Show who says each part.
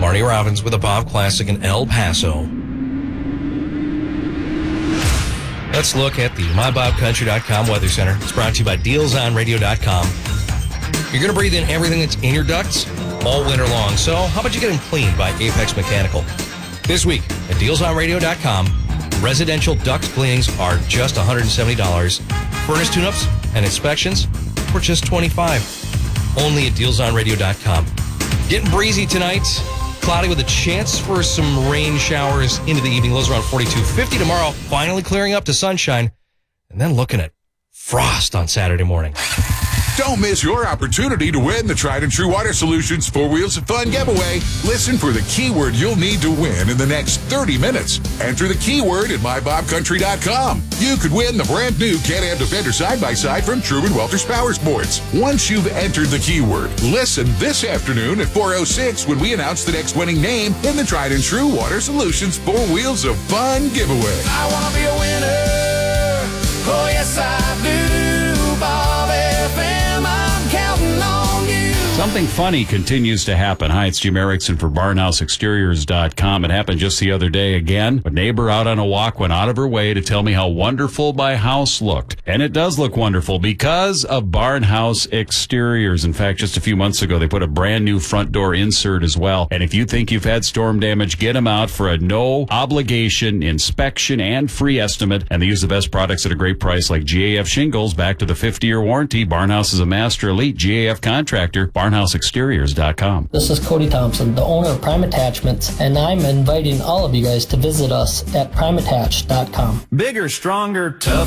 Speaker 1: Barney Robbins with a Bob Classic in El Paso. Let's look at the MyBobCountry.com Weather Center. It's brought to you by DealsOnRadio.com. You're going to breathe in everything that's in your ducts all winter long. So how about you get them cleaned by Apex Mechanical? This week at DealsOnRadio.com, residential duct cleanings are just $170. Furnace tune-ups and inspections for just $25. Only at DealsOnRadio.com. Getting breezy tonight. Cloudy with a chance for some rain showers into the evening. Lows around 42. 50 tomorrow. Finally clearing up to sunshine. And then looking at frost on Saturday morning.
Speaker 2: Don't miss your opportunity to win the Tried and True Water Solutions 4 Wheels of Fun giveaway. Listen for the keyword you'll need to win in the next 30 minutes. Enter the keyword at MyBobCountry.com. You could win the brand new Can-Am Defender side-by-side from Truman Welters Power Sports. Once you've entered the keyword, listen this afternoon at 4:06 when we announce the next winning name in the Tried and True Water Solutions 4 Wheels of Fun giveaway.
Speaker 3: I want to be a winner. Oh, yes, I do. Bob FM, I'm counting on you.
Speaker 4: Something funny continues to happen. Hi, it's Jim Erickson for BarnhouseExteriors.com. It happened just the other day again. A neighbor out on a walk went out of her way to tell me how wonderful my house looked. And it does look wonderful because of Barnhouse Exteriors. In fact, just a few months ago, they put a brand new front door insert as well. And if you think you've had storm damage, get them out for a no-obligation inspection and free estimate. And they use the best products at a great price like GAF shingles back to the 50-year warranty. Barnhouse is a master elite GAF contractor. BarnhouseExteriors.com.
Speaker 5: This is Cody Thompson, the owner of Prime Attachments, and I'm inviting all of you guys to visit us at PrimeAttach.com.
Speaker 3: Bigger, stronger, tougher.